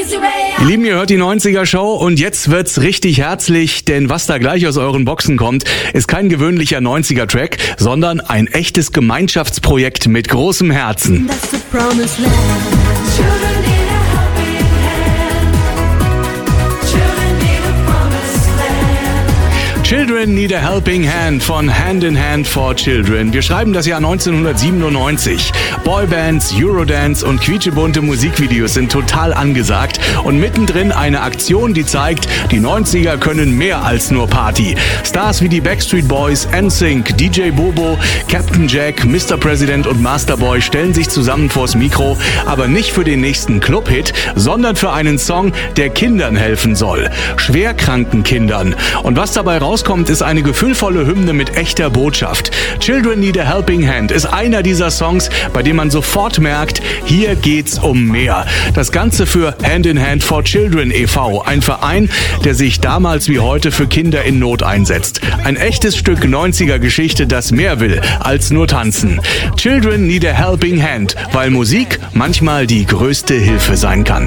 Ihr Lieben, ihr hört die 90er Show und jetzt wird's richtig herzlich, denn was da gleich aus euren Boxen kommt, ist kein gewöhnlicher 90er Track, sondern ein echtes Gemeinschaftsprojekt mit großem Herzen. Children Need a Helping Hand von Hand in Hand for Children. Wir schreiben das Jahr 1997. Boybands, Eurodance und quietschebunte Musikvideos sind total angesagt und mittendrin eine Aktion, die zeigt, die 90er können mehr als nur Party. Stars wie die Backstreet Boys, NSYNC, DJ Bobo, Captain Jack, Mr. President und Masterboy stellen sich zusammen vors Mikro, aber nicht für den nächsten Clubhit, sondern für einen Song, der Kindern helfen soll. Schwerkranken Kindern. Und was dabei rauskommt, ist eine gefühlvolle Hymne mit echter Botschaft. Children Need a Helping Hand ist einer dieser Songs, bei dem man sofort merkt, hier geht's um mehr. Das Ganze für Hand in Hand for Children e.V., ein Verein, der sich damals wie heute für Kinder in Not einsetzt. Ein echtes Stück 90er-Geschichte, das mehr will als nur tanzen. Children Need a Helping Hand, weil Musik manchmal die größte Hilfe sein kann.